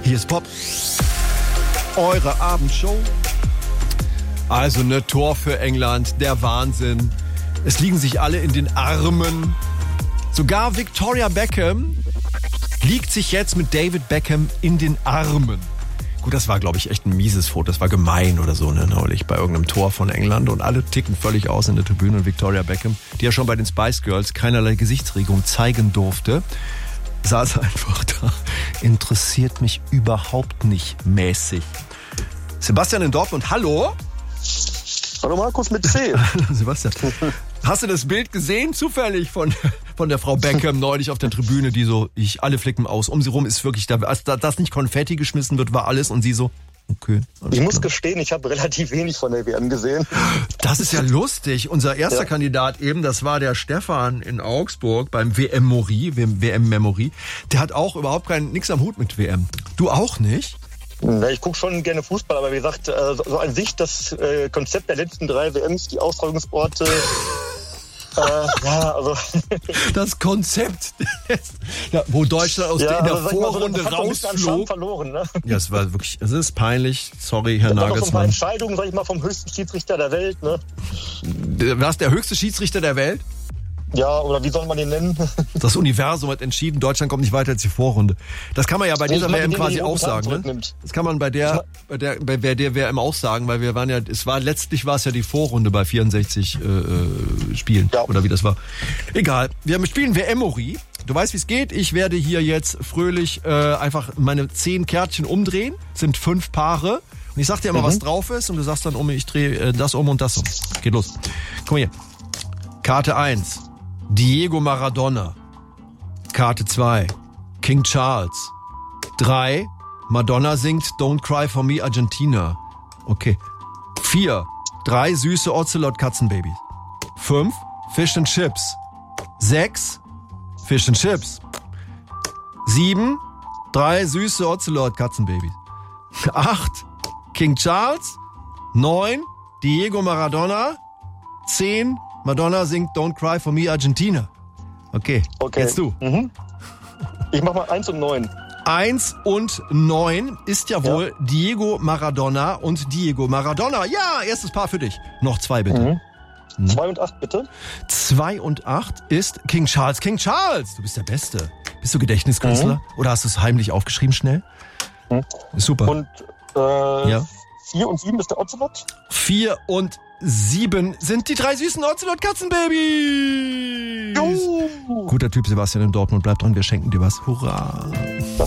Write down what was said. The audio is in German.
Hier ist Pop. Eure Abendshow. Also ne Tor für England, der Wahnsinn. Es liegen sich alle in den Armen. Sogar Victoria Beckham liegt sich jetzt mit David Beckham in den Armen. Gut, das war, glaube ich, echt ein mieses Foto. Das war gemein oder so, ne, neulich bei irgendeinem Tor von England. Und alle ticken völlig aus in der Tribüne. Und Victoria Beckham, die ja schon bei den Spice Girls keinerlei Gesichtsregung zeigen durfte, saß einfach da. Interessiert mich überhaupt nicht mäßig. Sebastian in Dortmund, hallo? Hallo Markus mit C. Sebastian, hast du das Bild gesehen, zufällig, von der Frau Beckham neulich auf der Tribüne, die so, alle flippen aus. Um sie rum ist wirklich, dass nicht Konfetti geschmissen wird, war alles. Und sie so, okay. Ich muss gestehen, ich habe relativ wenig von der WM gesehen. Das ist ja lustig. Unser erster Kandidat eben, das war der Stefan in Augsburg beim WM-Memory. Der hat auch überhaupt nichts am Hut mit WM. Du auch nicht? Ja, ich gucke schon gerne Fußball, aber wie gesagt, so an sich das Konzept der letzten 3 WMs, die Austragungsorte, also das Konzept, wo Deutschland aus der Vorrunde rausflog. Verloren, ne? Ja, es war wirklich, es ist peinlich. Sorry, Herr Nagelsmann. So ein paar Entscheidungen, sag ich mal, vom höchsten Schiedsrichter der Welt, ne? Was, der höchste Schiedsrichter der Welt? Ja, oder wie soll man den nennen? Das Universum hat entschieden, Deutschland kommt nicht weiter als die Vorrunde. Das kann man ja bei dieser WM quasi auch sagen, ne? Das kann man bei der WM auch sagen, weil letztlich war es ja die Vorrunde bei 64 Spielen, oder wie das war. Egal, wir spielen WM-Memory. Du weißt, wie es geht. Ich werde hier jetzt fröhlich einfach meine 10 Kärtchen umdrehen. Das sind 5 Paare. Und ich sag dir immer, was drauf ist. Und du sagst dann, ich drehe das um und das um. Geht los. Komm hier. Karte 1. Diego Maradona. Karte 2. King Charles. 3. Madonna singt Don't Cry For Me Argentina. Okay. 4. 3 süße Ocelot-Katzenbabys. 5. Fish and Chips. 6. Fish and Chips. 7. 3 süße Ocelot-Katzenbabys. 8. King Charles. 9. Diego Maradona. 10. Madonna singt Don't Cry For Me Argentina. Okay. Jetzt du. Ich mach mal 1 und 9. 1 und 9 ist ja wohl Diego Maradona und Diego Maradona. Ja, erstes Paar für dich. Noch 2 bitte. 2 und 8 bitte. 2 und 8 ist King Charles. King Charles, du bist der Beste. Bist du Gedächtniskünstler? Oder hast du es heimlich aufgeschrieben schnell? Ist super. Und 4 und 7 ist der Ocelot. 4 und 7 sind die 3 süßen Ocelot-Katzenbabys. Juhu. Guter Typ, Sebastian in Dortmund. Bleib dran, wir schenken dir was. Hurra.